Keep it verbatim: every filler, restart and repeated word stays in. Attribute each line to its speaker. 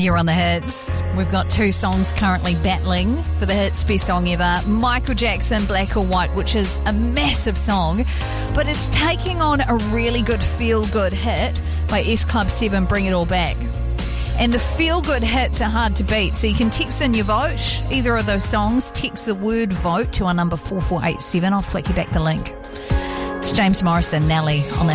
Speaker 1: You're on the hits. We've got two songs currently battling for the hits best song ever. Michael Jackson, Black or White, which is a massive song, but it's taking on a really good feel-good hit by S Club seven, Bring It All Back. And the feel-good hits are hard to beat, so you can text in your vote, either of those songs. Text the word vote to our number four four eight seven. I'll flick you back the link. It's James Morrison, Nelly on the